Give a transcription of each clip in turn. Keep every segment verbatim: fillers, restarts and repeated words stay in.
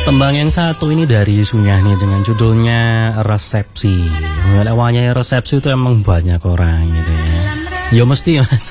Tembang yang satu ini dari Sunyani dengan judulnya Resepsi. Awalnya resepsi itu emang banyak orang gitu ya. Ya mesti mas.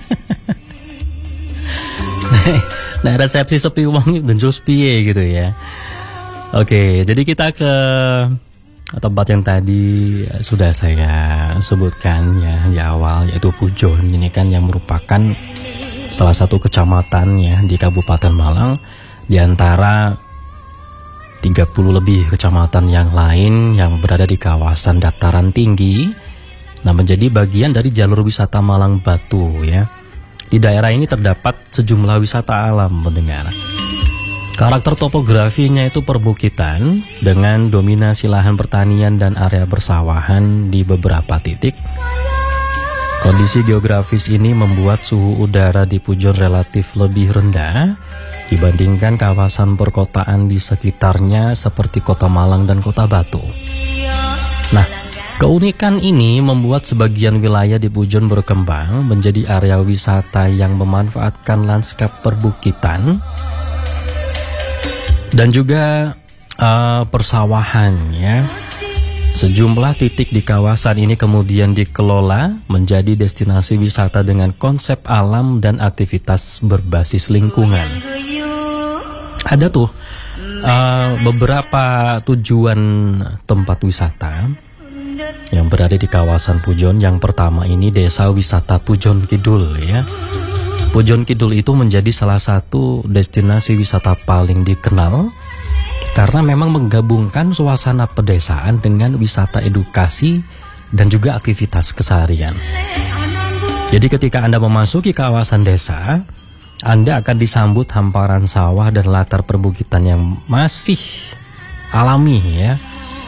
Nah resepsi sepi uang dan terus piye gitu ya. Oke, jadi kita ke tempat yang tadi sudah saya sebutkan ya di awal, yaitu Pujon. Ini kan yang merupakan salah satu kecamatan ya di Kabupaten Malang, di antara tiga puluh lebih kecamatan yang lain yang berada di kawasan dataran tinggi. Nah, menjadi bagian dari jalur wisata Malang Batu ya. Di daerah ini terdapat sejumlah wisata alam mendengar. Karakter topografinya itu perbukitan dengan dominasi lahan pertanian dan area persawahan di beberapa titik. Kondisi geografis ini membuat suhu udara di Pujon relatif lebih rendah dibandingkan kawasan perkotaan di sekitarnya seperti Kota Malang dan Kota Batu. Nah, keunikan ini membuat sebagian wilayah di Pujon berkembang menjadi area wisata yang memanfaatkan lanskap perbukitan dan juga uh, persawahan ya. Sejumlah titik di kawasan ini kemudian dikelola menjadi destinasi wisata dengan konsep alam dan aktivitas berbasis lingkungan. Ada tuh uh, beberapa tujuan tempat wisata yang berada di kawasan Pujon. Yang pertama ini Desa Wisata Pujon Kidul ya. Pujon Kidul itu menjadi salah satu destinasi wisata paling dikenal karena memang menggabungkan suasana pedesaan dengan wisata edukasi dan juga aktivitas keseharian. Jadi ketika Anda memasuki kawasan desa, Anda akan disambut hamparan sawah dan latar perbukitan yang masih alami ya.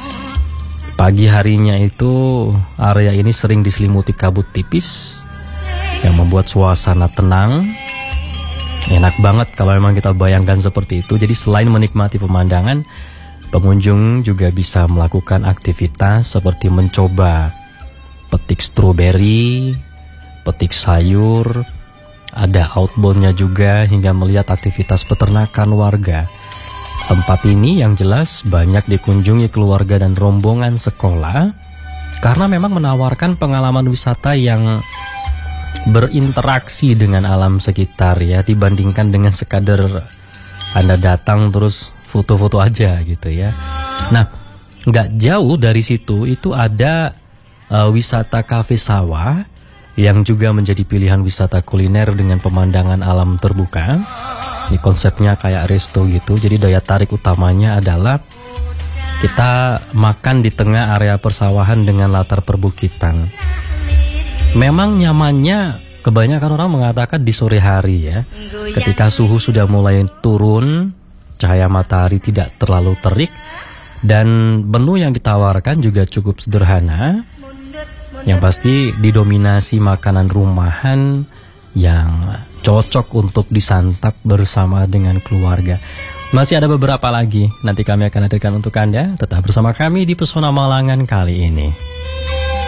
Pagi harinya itu area ini sering diselimuti kabut tipis yang membuat suasana tenang. Enak banget kalau memang kita bayangkan seperti itu. Jadi selain menikmati pemandangan, pengunjung juga bisa melakukan aktivitas seperti mencoba petik stroberi, petik sayur, ada outboundnya juga hingga melihat aktivitas peternakan warga. Tempat ini yang jelas banyak dikunjungi keluarga dan rombongan sekolah karena memang menawarkan pengalaman wisata yang berinteraksi dengan alam sekitar ya, dibandingkan dengan sekadar Anda datang terus foto-foto aja gitu ya. Nah, nggak jauh dari situ itu ada uh, wisata kafe sawah yang juga menjadi pilihan wisata kuliner dengan pemandangan alam terbuka. Ini konsepnya kayak resto gitu. Jadi daya tarik utamanya adalah kita makan di tengah area persawahan dengan latar perbukitan. Memang nyamannya kebanyakan orang mengatakan di sore hari ya. Ketika suhu sudah mulai turun, cahaya matahari tidak terlalu terik, dan menu yang ditawarkan juga cukup sederhana. Yang pasti didominasi makanan rumahan yang cocok untuk disantap bersama dengan keluarga. Masih ada beberapa lagi, nanti kami akan hadirkan untuk Anda. Tetap bersama kami di Pesona Malangan kali ini.